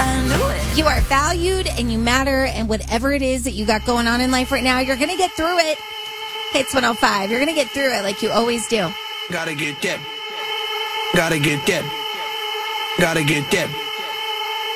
I knew it. You are valued and you matter, and whatever it is that you got going on in life right now, you're going to get through it. Hits 105. You're going to get through it like you always do. Gotta get that. Gotta get that. Gotta get that.